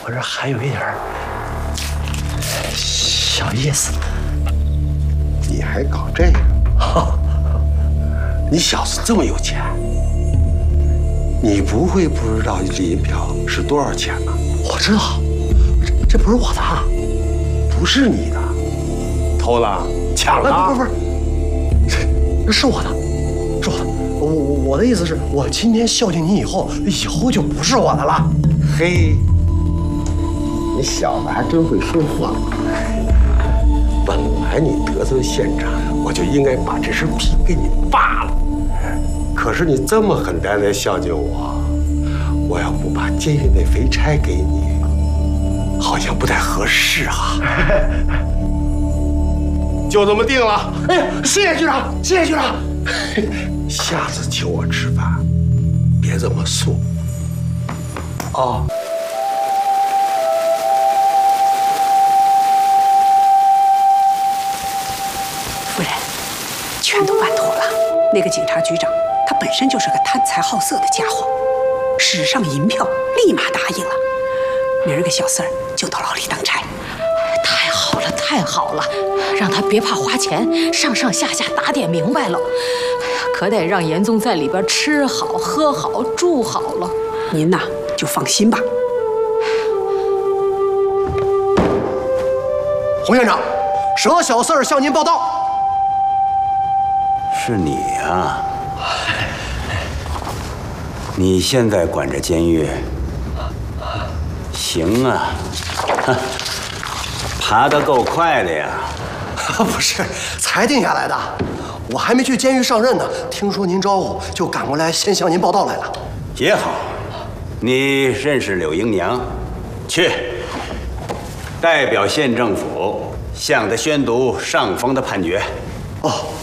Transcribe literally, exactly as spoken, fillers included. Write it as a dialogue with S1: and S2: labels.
S1: 我这还有一点小意思。
S2: 你还搞这个？你小子这么有钱，你不会不知道这银票是多少钱吧？
S1: 我知道，这这不是我的，
S2: 不是你的，偷了、抢了？
S1: 不是不是，这是我的，是我的。我我我的意思是，我今天孝敬你以后，以后就不是我的了。
S2: 嘿，你小子还真会说话。本来你得罪县长，我就应该把这身皮给你扒了。可是你这么狠呆呆孝敬我，我要不把监狱那肥差给你，好像不太合适啊。就这么定了。
S1: 哎呀，谢谢局长，谢谢局长。
S2: 下次请我吃饭，别这么素。哦。
S3: 夫人，全都办妥了。那个警察局长，他本身就是个贪财好色的家伙，使上银票，立马答应了。明儿个小四儿就到牢里当差。
S4: 太好了，太好了，让他别怕花钱，上上下下打点明白了。可得让严嵩在里边吃好、喝好、住好了。
S3: 您呐，就放心吧。
S1: 洪院长，佘小四儿向您报到。
S5: 是你呀？你现在管着监狱，行啊，爬得够快的呀。
S1: 不是，才定下来的，我还没去监狱上任呢。听说您招呼，就赶过来先向您报到来了。
S5: 也好，你认识柳英娘，去代表县政府向她宣读上峰的判决。
S1: 哦。